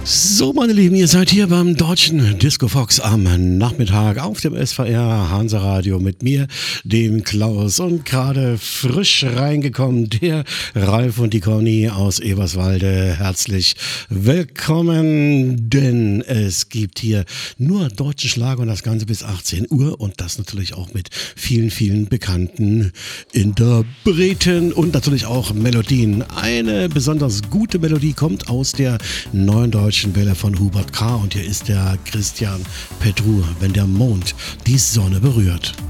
So, meine Lieben, ihr seid hier beim Deutschen Disco Fox am Nachmittag auf dem SVR Hansa Radio mit mir, dem Klaus, und gerade frisch reingekommen, der Ralf und die Conny aus Eberswalde. Herzlich willkommen, denn es gibt hier nur deutschen Schlager und das Ganze bis 18 Uhr und das natürlich auch mit vielen, vielen bekannten Interpreten und natürlich auch Melodien. Eine besonders gute Melodie kommt aus der neuen deutschen Welle von Hubert K. und hier ist der Christian Petru, wenn der Mond die Sonne berührt.